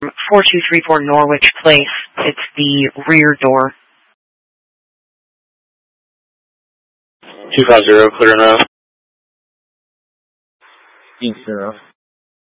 4234 Norwich Place. It's the rear door. 250, clear enough. Inc. 0.